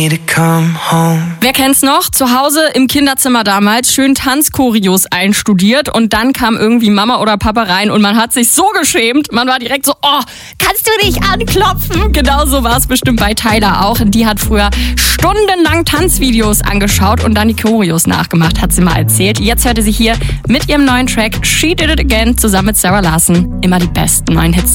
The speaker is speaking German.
Wer kennt's noch? Zu Hause im Kinderzimmer damals schön Tanzchoreos einstudiert und dann kam irgendwie Mama oder Papa rein und man hat sich so geschämt. Man war direkt so, oh, kannst du dich anklopfen? Genauso war es bestimmt bei Tyler auch. Die hat früher stundenlang Tanzvideos angeschaut und dann die Choreos nachgemacht, hat sie mal erzählt. Jetzt hörte sie hier mit ihrem neuen Track She Did It Again zusammen mit Sarah Larson immer die besten neuen Hits.